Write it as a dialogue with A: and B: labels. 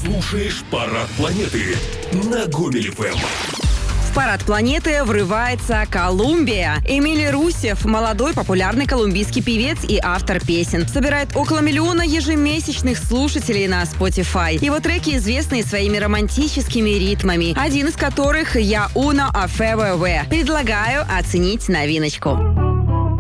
A: слушаешь «Парад планеты» на Гомель ФМ.
B: В парад планеты врывается Колумбия. Эмили Русев, молодой популярный колумбийский певец и автор песен, собирает около 1 миллиона ежемесячных слушателей на Spotify. Его треки известны своими романтическими ритмами, один из которых «Я Uno a Fever». Предлагаю оценить новиночку.